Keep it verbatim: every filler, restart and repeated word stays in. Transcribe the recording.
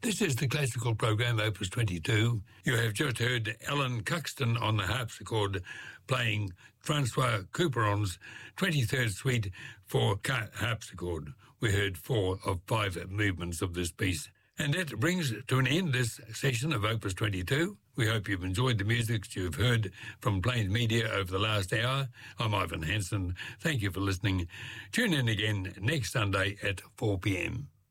This is the classical program, Opus twenty-two. You have just heard Alan Cuxton on the harpsichord playing Francois Couperon's twenty-third Suite for harpsichord. We heard four of five movements of this piece. And that brings to an end this session of Opus twenty-two. We hope you've enjoyed the music you've heard from Plains Media over the last hour. I'm Ivan Hansen. Thank you for listening. Tune in again next Sunday at four p.m.